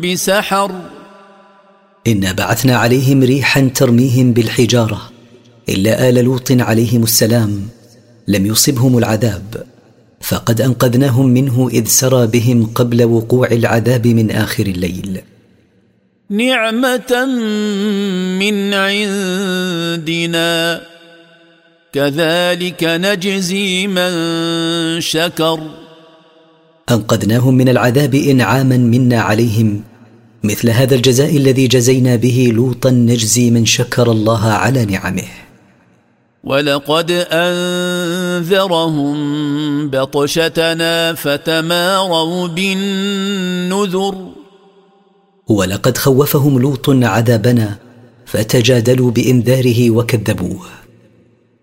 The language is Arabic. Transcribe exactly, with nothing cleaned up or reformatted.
بسحر إنا بعثنا عليهم ريحا ترميهم بالحجارة إلا آل لوط عليهم السلام لم يصبهم العذاب، فقد أنقذناهم منه إذ سرى بهم قبل وقوع العذاب من آخر الليل. نعمة من عندنا كذلك نجزي من شكر. أنقذناهم من العذاب إنعاما منا عليهم، مثل هذا الجزاء الذي جزينا به لوطا نجزي من شكر الله على نعمه. ولقد أنذرهم بطشتنا فتماروا بالنذر. ولقد خوفهم لوط عذابنا فتجادلوا بإنذاره وكذبوه.